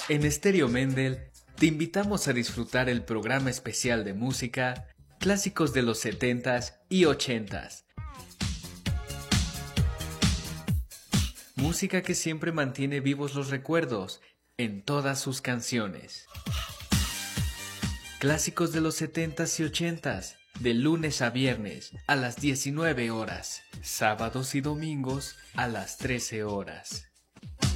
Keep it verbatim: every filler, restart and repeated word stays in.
En Estéreo Mendel te invitamos a disfrutar el programa especial de música Clásicos de los setentas y ochentas. Música que siempre mantiene vivos los recuerdos en todas sus canciones. Clásicos de los setentas y ochentas, de lunes a viernes a las diecinueve horas, sábados y domingos a las trece horas.